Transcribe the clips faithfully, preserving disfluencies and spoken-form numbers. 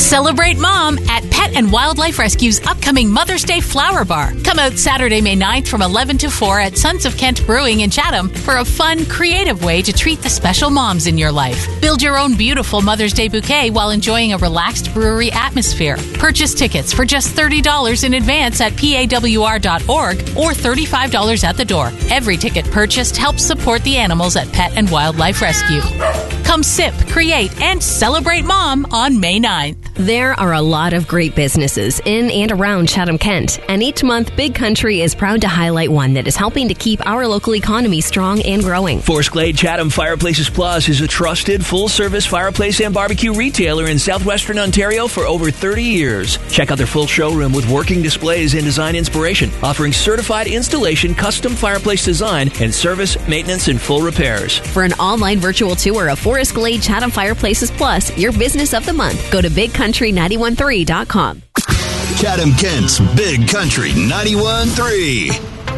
Celebrate Mom at Pet and Wildlife Rescue's upcoming Mother's Day Flower Bar. Come out Saturday, May ninth from eleven to four at Sons of Kent Brewing in Chatham for a fun, creative way to treat the special moms in your life. Build your own beautiful Mother's Day bouquet while enjoying a relaxed brewery atmosphere. Purchase tickets for just thirty dollars in advance at P A W R dot org or thirty-five dollars at the door. Every ticket purchased helps support the animals at Pet and Wildlife Rescue. Come sip, create, and celebrate Mom on May ninth. There are a lot of great businesses in and around Chatham-Kent, and each month Big Country is proud to highlight one that is helping to keep our local economy strong and growing. Forest Glade Chatham Fireplaces Plus is a trusted full-service fireplace and barbecue retailer in southwestern Ontario for over thirty years. Check out their full showroom with working displays and design inspiration, offering certified installation, custom fireplace design, and service, maintenance, and full repairs. For an online virtual tour of Forest Glade Chatham Fireplaces Plus, your business of the month, go to big country nine one three dot com. Chatham-Kent's Big Country ninety-one point three.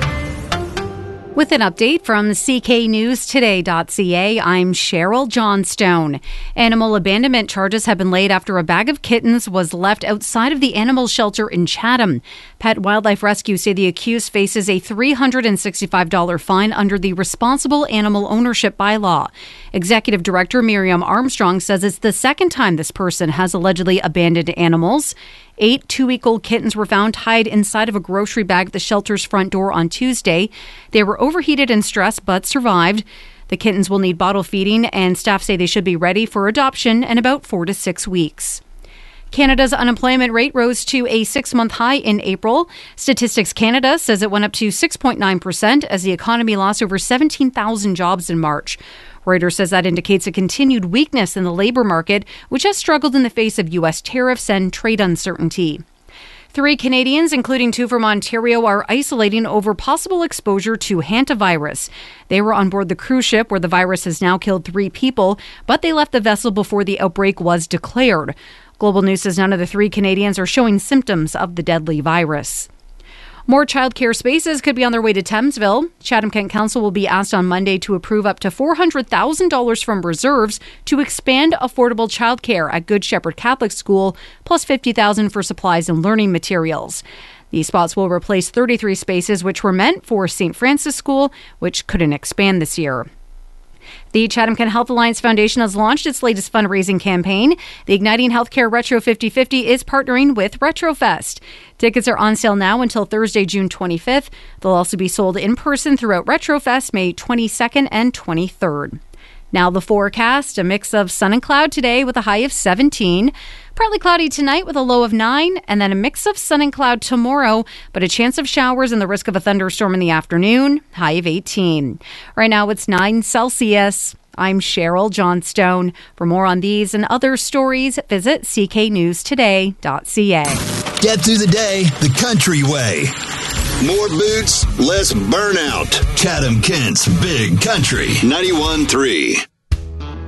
With an update from C K News Today dot C A, I'm Cheryl Johnstone. Animal abandonment charges have been laid after a bag of kittens was left outside of the animal shelter in Chatham. Pet Wildlife Rescue say the accused faces a three hundred sixty-five dollars fine under the Responsible Animal Ownership Bylaw. Executive Director Miriam Armstrong says it's the second time this person has allegedly abandoned animals. Eight two-week-old kittens were found tied inside of a grocery bag at the shelter's front door on Tuesday. They were overheated and stressed but survived. The kittens will need bottle feeding, and staff say they should be ready for adoption in about four to six weeks. Canada's unemployment rate rose to a six-month high in April. Statistics Canada says it went up to six point nine percent as the economy lost over seventeen thousand jobs in March. Reuters says that indicates a continued weakness in the labor market, which has struggled in the face of U S tariffs and trade uncertainty. Three Canadians, including two from Ontario, are isolating over possible exposure to hantavirus. They were on board the cruise ship where the virus has now killed three people, but they left the vessel before the outbreak was declared. Global News says none of the three Canadians are showing symptoms of the deadly virus. More childcare spaces could be on their way to Thamesville. Chatham-Kent Council will be asked on Monday to approve up to four hundred thousand dollars from reserves to expand affordable childcare at Good Shepherd Catholic School, plus fifty thousand dollars for supplies and learning materials. These spots will replace thirty-three spaces which were meant for Saint Francis School, which couldn't expand this year. The Chatham-Kent Health Alliance Foundation has launched its latest fundraising campaign. The Igniting Healthcare Retro fifty fifty is partnering with Retrofest. Tickets are on sale now until Thursday, June twenty-fifth. They'll also be sold in person throughout Retrofest, May twenty-second and twenty-third. Now the forecast, a mix of sun and cloud today with a high of seventeen. Partly cloudy tonight with a low of nine, and then a mix of sun and cloud tomorrow, but a chance of showers and the risk of a thunderstorm in the afternoon, high of eighteen. Right now it's nine Celsius. I'm Cheryl Johnstone. For more on these and other stories, visit C K News Today dot C A. Get through the day the country way. More boots, less burnout. Chatham-Kent's Big Country ninety-one point three.